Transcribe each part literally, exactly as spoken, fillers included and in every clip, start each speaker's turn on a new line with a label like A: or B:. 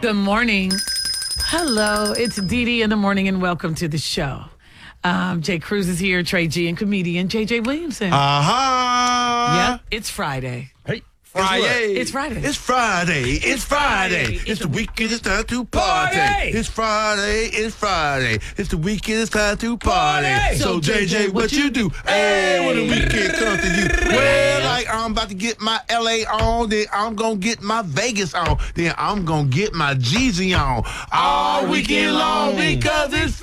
A: Good morning. Hello, it's Dee Dee in the morning, and welcome to the show. Um, Jay Cruz is here, Trey G, and comedian J J Williamson.
B: Uh-huh.
A: Yep, it's Friday.
B: Hey,
A: Friday. It's Friday.
B: It's Friday. It's Friday. It's the weekend. It's time to party. It's Friday. It's Friday. It's the weekend. It's time to party. So, J J, what you do? Hey, when the weekend comes to you. Well, like I'm about to get my L A on, then I'm going to get my Vegas on, then I'm going to get my Jeezy on all weekend long because it's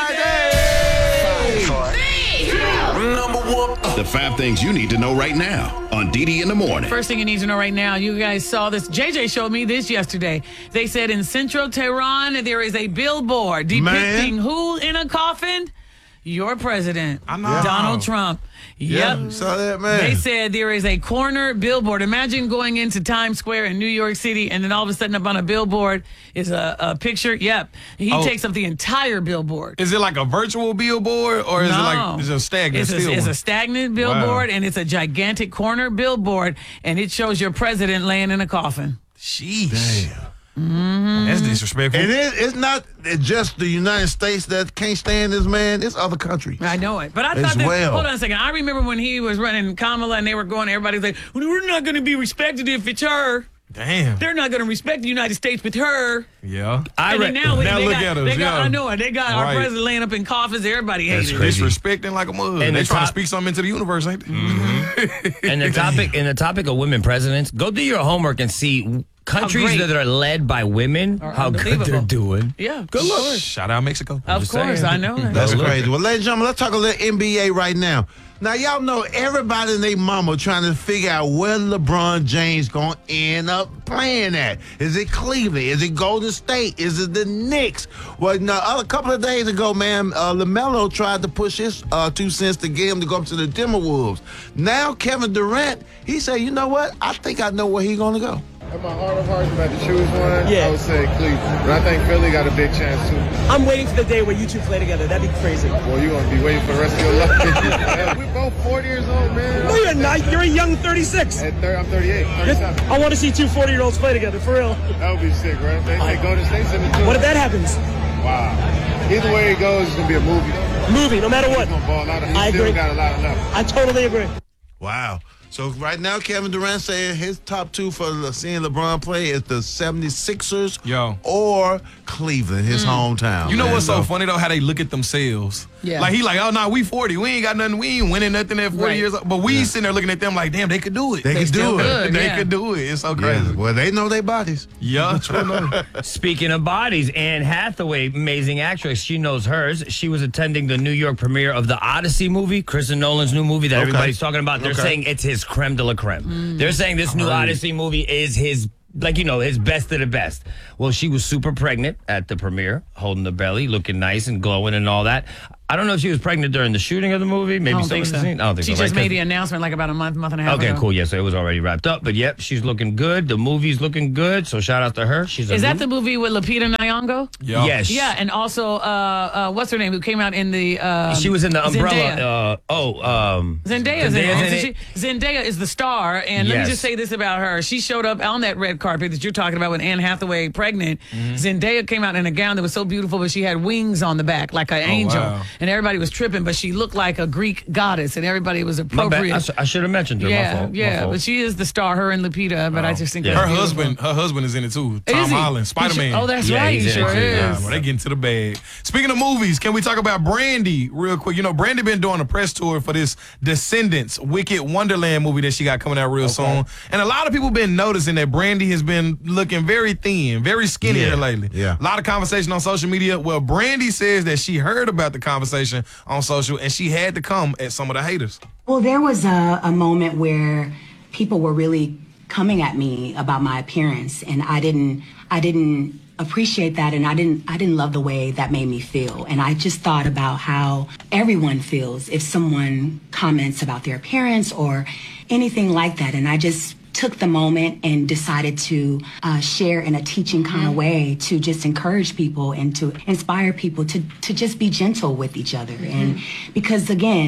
B: Friday.
C: Five, four, three, two, number one.
D: The five things you need to know right now on Dee Dee in the morning.
A: First thing you need to know right now, you guys saw this. J J showed me this yesterday. They said in central Tehran, there is a billboard depicting
B: Man.
A: who in a coffin? Your president,
B: I know.
A: Donald Trump.
B: Yeah,
A: Yep.
B: you saw that, man.
A: They said there is a corner billboard. Imagine going into Times Square in New York City, and then all of a sudden up on a billboard is a, a picture. Yep. He
E: Oh.
A: takes up the entire billboard.
E: Is it like a virtual billboard or is
A: No.
E: it like it's a stagnant
A: It's a,
E: still
A: it's
E: one?
A: a stagnant billboard, and it's a gigantic corner billboard, and it shows your president laying in a coffin.
E: Sheesh.
B: Damn.
A: Mm-hmm.
E: That's disrespectful.
B: And it, it's not just the United States that can't stand this man. It's other countries.
A: I know it. But I
B: As
A: thought that,
B: well.
A: hold on a second. I remember when he was running Kamala and they were going, everybody's like, well, we're not going to be respected if it's her.
E: Damn.
A: They're not going to respect the United States with her.
E: Yeah.
A: I and then now, we,
E: now
A: they
E: look
A: got,
E: at us.
A: they got,
E: yeah.
A: I know it. They got our
E: Right.
A: president laying up in coffins. Everybody hates it.
F: crazy.
E: Disrespecting like a mug.
F: And
E: they
F: the
E: trying to
F: top-
E: speak something into the universe, ain't they?
A: Mm-hmm.
F: And the topic, and the topic of women presidents, go do your homework and see countries
A: great.
F: that are led by women,
A: Are
F: how good they're
A: unbelievable.
F: doing.
A: Yeah.
F: Good luck.
E: Shout out Mexico.
A: Of
F: just
A: course.
F: saying.
A: I know it.
B: That's
F: Look.
B: crazy. Well, ladies and gentlemen, let's talk a little N B A right now. Now, y'all know everybody and their mama trying to figure out where LeBron James going to end up playing at. Is it Cleveland? Is it Golden State? Is it the Knicks? Well, now, a couple of days ago, man, uh, LaMelo tried to push his uh, two cents to get him to go up to the Timberwolves. Now, Kevin Durant, he said, you know what? I think I know where he's going to go.
G: In my heart of hearts, if I had to choose one,
H: Yeah.
G: I would say Cleveland. But I think Philly got a big chance too.
H: I'm waiting for the day where you two play together. That'd be crazy.
G: Well, you're going to be waiting for the rest of your life. We're both forty years old, man.
H: No, you're not. You're a young thirty-six.
G: At thir- I'm thirty-eight, thirty-seven.
H: I want to see two forty-year-olds play together, for real.
G: That would be sick, right? They say Golden State's in the two.
H: What if that happens?
G: Wow. Either way it goes, it's going to be a movie.
H: Movie, no matter what.
G: He's going to ball out. He's
H: I
G: still
H: agree.
G: got a lot left.
H: I totally agree.
B: Wow. So right now, Kevin Durant saying his top two for the- seeing LeBron play is the seventy-sixers
E: Yo.
B: or Cleveland, his hometown.
E: You know
B: man.
E: what's so
B: So-
E: funny though? How they look at themselves.
A: Yeah.
E: Like he like, oh no, we forty. We ain't got nothing. We ain't winning nothing at forty
A: Right.
E: years old. But we sitting there looking at them like, damn, they could do it.
B: They, can
A: still
B: do it.
A: could.
E: they
A: yeah.
E: could do it. It's so crazy.
B: Yeah. Well, they know their bodies.
E: Yeah.
F: Speaking of bodies, Anne Hathaway, amazing actress, she knows hers. She was attending the New York premiere of the Odyssey movie, Christopher Nolan's new movie that
B: Okay.
F: everybody's talking about. They're
B: Okay.
F: saying it's his creme de la creme. They're saying this new Odyssey movie is his, like, you know, his best of the best. Well, she was super pregnant at the premiere, holding the belly, looking nice and glowing and all that. I don't know if she was pregnant during the shooting of the movie. Maybe
A: I don't
F: some
A: think
F: of the
A: so.
F: scene. I don't think
A: she
F: so.
A: just
F: right?
A: made
F: 'Cause-
A: the announcement like about a month, month and a half
F: Okay,
A: ago.
F: cool. Yeah, so it was already wrapped up. But yep, she's looking good. The movie's looking good. So shout out to her. She's a
A: Is that
F: new-
A: the movie with Lupita Nyong'o?
E: Yeah.
F: Yes.
A: Yeah, and also, uh, uh, what's her name, who came out in the... Um,
F: She was in the umbrella.
A: Zendaya.
F: Uh, oh, um,
A: Zendaya's in
F: Zendaya's
A: it.
F: in it.
A: She- Zendaya is the star, and let me
F: Yes.
A: just say this about her. She showed up on that red carpet that you're talking about with Anne Hathaway pregnant.
F: Mm-hmm.
A: Zendaya came out in a gown that was so beautiful, but she had wings on the back like an angel.
E: wow.
A: And everybody was tripping, but she looked like a Greek goddess, and everybody was
F: My bad.
A: appropriate.
F: I, sh- I should have mentioned her. My
A: yeah,
F: fault. My
A: yeah,
F: fault.
A: but she is the star, her and Lupita, but I just think
F: Yeah.
A: that's
E: Her
A: beautiful.
E: husband, her husband is in it too.
A: Is
E: Tom
A: he?
E: Holland,
A: He
E: Spider Man.
A: should- Oh, that's
F: Yeah,
A: right.
F: he's
A: He
F: in it
A: sure
F: too.
A: is.
E: Yeah, well, they get into the bag. Speaking of movies, can we talk about Brandy real quick? You know, Brandy been doing a press tour for this Descendants, Wicked Wonderland movie that she got coming out real soon. And a lot of people been noticing that Brandy has been looking very thin, very skinny
B: Yeah,
E: here lately.
B: yeah.
E: A lot of conversation on social media. Well, Brandy says that she heard about the conversation on social and she had to come at some of the haters.
I: Well, there was a, a moment where people were really coming at me about my appearance, and I didn't, I didn't appreciate that, and I didn't, I didn't love the way that made me feel. And I just thought about how everyone feels if someone comments about their appearance or anything like that, and I just took the moment and decided to uh, share in a teaching kind of way to just encourage people and to inspire people to, to just be gentle with each other. And because again,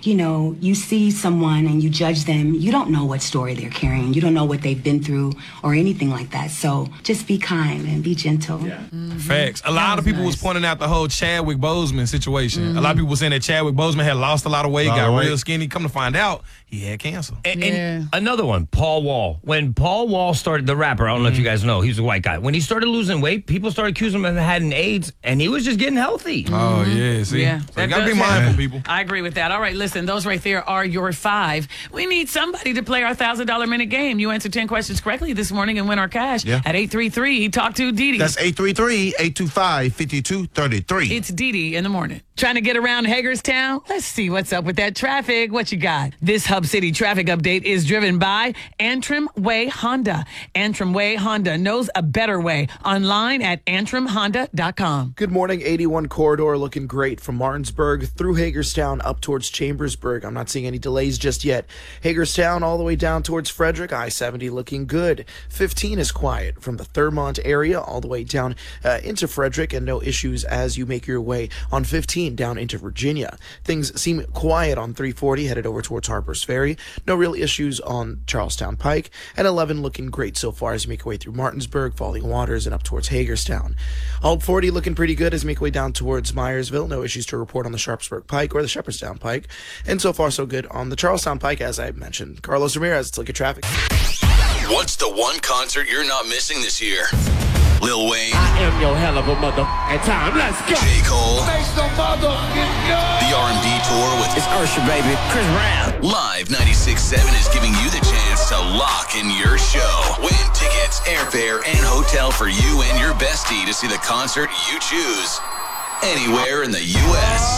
I: you know, you see someone and you judge them, you don't know what story they're carrying. You don't know what they've been through or anything like that. So just be kind and be gentle. Yeah.
E: Mm-hmm. Facts. A lot of people
A: nice.
E: was pointing out the whole Chadwick Boseman situation. Mm-hmm. A lot of people were saying that Chadwick Boseman had lost a lot of weight, got
B: right.
E: real skinny. Come to find out, he had cancer.
F: And,
A: Yeah.
F: and another one, Paul Wall. When Paul Wall started, the rapper, I don't know if you guys know, he's a white guy. When he started losing weight, people started accusing him of having AIDS, and he was just getting healthy.
E: Oh, yeah. See?
A: Yeah,
E: So you
A: that
E: got to be
A: does
E: mindful,
A: happen.
E: people.
A: I agree with that. All right, listen, those right there are your five. We need somebody to play our one thousand dollar minute game. You answered ten questions correctly this morning and win our cash
B: Yeah.
A: at eight three three. Talk to Dee Dee.
B: That's eight three three, eight two five, five two three three.
A: It's Dee Dee in the morning. Trying to get around Hagerstown? Let's see what's up with that traffic. What you got? This Hub City traffic update is driven by Antrim Way Honda. Antrim Way Honda knows a better way. Online at antrim honda dot com.
J: Good morning. eighty-one corridor looking great from Martinsburg through Hagerstown up towards Chambersburg. I'm not seeing any delays just yet. Hagerstown all the way down towards Frederick. I seventy looking good. fifteen is quiet from the Thurmont area all the way down uh, into Frederick, and no issues as you make your way on fifteen down into Virginia. Things seem quiet on three forty headed over towards Harper's Ferry. No real issues on Charlestown Pike. And eleven looking great so far as you make your way through Martinsburg, Falling Waters, and up towards Hagerstown. Alt forty looking pretty good as you make your way down towards Myersville. No issues to report on the Sharpsburg Pike or the Shepherdstown Pike. And so far so good on the Charlestown Pike, as I mentioned. Carlos Ramirez, let's look at traffic.
C: What's the one concert you're not missing this year? Lil Wayne.
H: I am your hell of a mother. At time, let's go.
C: J. Cole.
G: Make some motherfucking noise.
C: The R and B tour with
F: It's Usher, baby. Chris Brown.
C: Live ninety-six point seven is giving you the chance to lock in your show. Win tickets, airfare, and hotel for you and your bestie to see the concert you choose anywhere in the U S